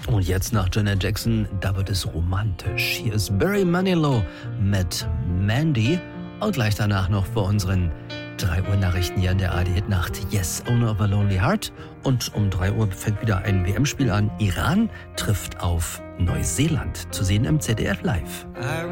Und jetzt nach Janet Jackson, da wird es romantisch. Hier ist Barry Manilow mit Mandy. Und gleich danach noch vor unseren 3 Uhr Nachrichten hier in der ARD-Nacht. Yes, Owner of a Lonely Heart. Und um 3 Uhr fängt wieder ein WM-Spiel an. Iran trifft auf Neuseeland. Zu sehen im ZDF Live.